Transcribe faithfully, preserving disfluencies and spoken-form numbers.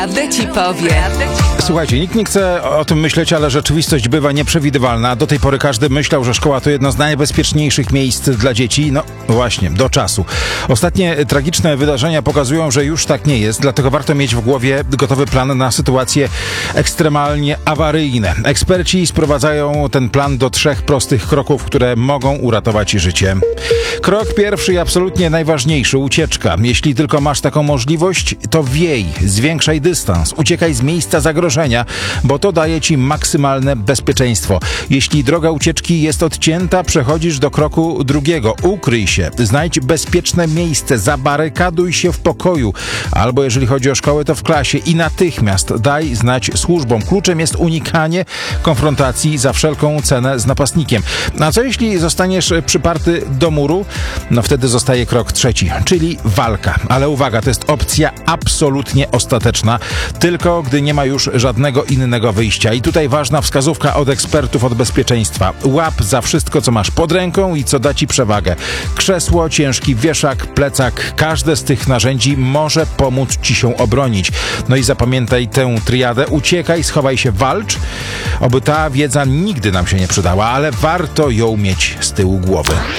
Prawdę ci powie. Słuchajcie, nikt nie chce o tym myśleć, ale rzeczywistość bywa nieprzewidywalna. Do tej pory każdy myślał, że szkoła to jedno z najbezpieczniejszych miejsc dla dzieci. No właśnie, do czasu. Ostatnie tragiczne wydarzenia pokazują, że już tak nie jest, dlatego warto mieć w głowie gotowy plan na sytuacje ekstremalnie awaryjne. Eksperci sprowadzają ten plan do trzech prostych kroków, które mogą uratować życie. Krok pierwszy i absolutnie najważniejszy, ucieczka. Jeśli tylko masz taką możliwość, to wiej, zwiększaj dystans, uciekaj z miejsca zagrożenia, bo to daje ci maksymalne bezpieczeństwo. Jeśli droga ucieczki jest odcięta, przechodzisz do kroku drugiego. Ukryj się, znajdź bezpieczne miejsce, zabarykaduj się w pokoju, albo jeżeli chodzi o szkołę, to w klasie i natychmiast daj znać służbom. Kluczem jest unikanie konfrontacji za wszelką cenę z napastnikiem. A co jeśli zostaniesz przyparty do muru? No wtedy zostaje krok trzeci, czyli walka. Ale uwaga, to jest opcja absolutnie ostateczna, tylko gdy nie ma już żadnego innego wyjścia. I tutaj ważna wskazówka od ekspertów od bezpieczeństwa. Łap za wszystko, co masz pod ręką i co da ci przewagę. Krzesło, ciężki wieszak, plecak. Każde z tych narzędzi może pomóc ci się obronić. No i zapamiętaj tę triadę. Uciekaj, schowaj się, walcz. Oby ta wiedza nigdy nam się nie przydała, ale warto ją mieć z tyłu głowy.